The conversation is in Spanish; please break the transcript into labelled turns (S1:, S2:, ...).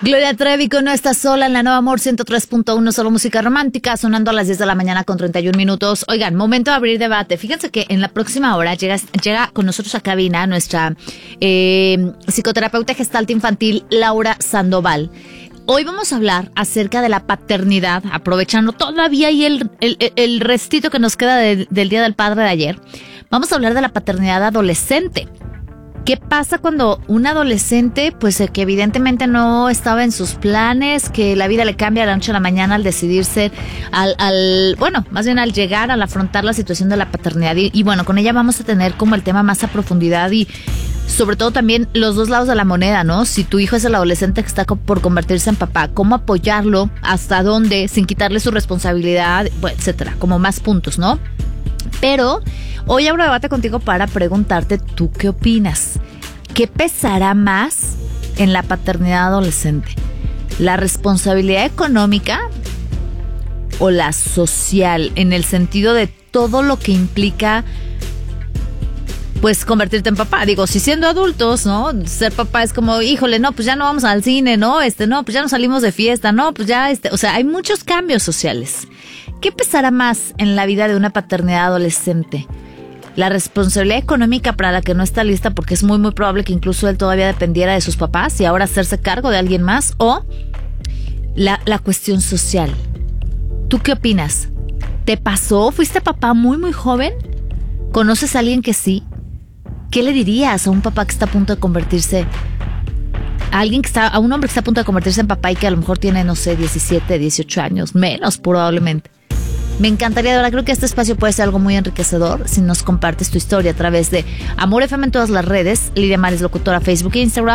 S1: Gloria Trevi con No Estás Sola en la Nueva Amor 103.1, solo música romántica, sonando a las 10 de la mañana con 31 minutos. Oigan, momento de abrir debate. Fíjense que en la próxima hora llega con nosotros a cabina nuestra psicoterapeuta gestalt infantil, Laura Sandoval. Hoy vamos a hablar acerca de la paternidad, aprovechando todavía y el restito que nos queda del Día del Padre de ayer. Vamos a hablar de la paternidad adolescente. ¿Qué pasa cuando un adolescente, pues que evidentemente no estaba en sus planes, que la vida le cambia de la noche a la mañana al decidirse, más bien al llegar, al afrontar la situación de la paternidad? Y bueno, con ella vamos a tener como el tema más a profundidad y sobre todo también los dos lados de la moneda, ¿no? Si tu hijo es el adolescente que está por convertirse en papá, ¿cómo apoyarlo? ¿Hasta dónde? Sin quitarle su responsabilidad, etcétera, como más puntos, ¿no? Pero hoy abro debate contigo para preguntarte, ¿tú qué opinas? ¿Qué pesará más en la paternidad adolescente? ¿La responsabilidad económica o la social? En el sentido de todo lo que implica, pues, convertirte en papá. Digo, si siendo adultos, ¿no? Ser papá es como, híjole, no, pues ya no vamos al cine, ¿no? No, pues ya no salimos de fiesta, ¿no? Pues ya, o sea, hay muchos cambios sociales. ¿Qué pesará más en la vida de una paternidad adolescente? ¿La responsabilidad económica para la que no está lista, porque es muy, muy probable que incluso él todavía dependiera de sus papás y ahora hacerse cargo de alguien más? ¿O la cuestión social? ¿Tú qué opinas? ¿Te pasó? ¿Fuiste papá muy, muy joven? ¿Conoces a alguien que sí? ¿Qué le dirías a un papá que está a punto de convertirse, a un hombre que está a punto de convertirse en papá y que a lo mejor tiene, no sé, 17, 18 años, menos probablemente? Me encantaría, de verdad, creo que este espacio puede ser algo muy enriquecedor si nos compartes tu historia a través de Amor FM en todas las redes. Lidia Mares, locutora, Facebook e Instagram.